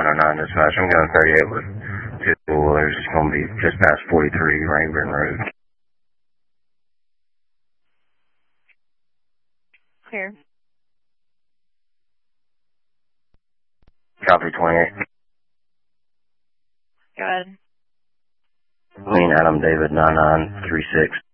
909 dispatch. I'm going 38 with two wheelers. It's going to be just past 43 Rainburn Road. Clear. Copy 28. Go ahead. Queen Adam David 9936.